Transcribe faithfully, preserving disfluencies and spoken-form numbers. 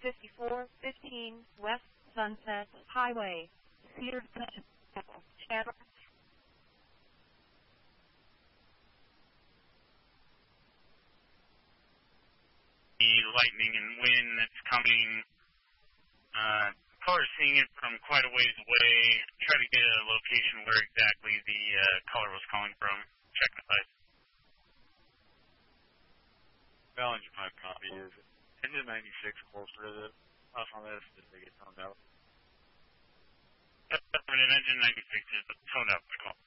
fifty-four fifteen West Sunset Highway, Cedar Channel. The lightning and wind that's coming. Uh, color seeing it from quite a ways away. Try to get a location where exactly the uh, color was coming from. Check the site. Ballinger five copy. Is engine ninety-six closer to the off on this? Did they get toned out? Engine ninety-six is toned out.